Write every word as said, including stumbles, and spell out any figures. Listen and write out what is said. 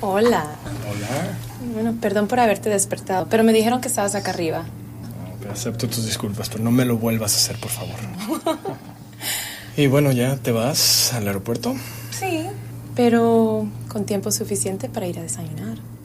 Hola. Hola. Bueno, perdón por haberte despertado, pero me dijeron que estabas acá arriba. No, pero acepto tus disculpas, pero no me lo vuelvas a hacer, por favor. Y bueno, ¿ya te vas al aeropuerto? Sí, pero con tiempo suficiente para ir a desayunar.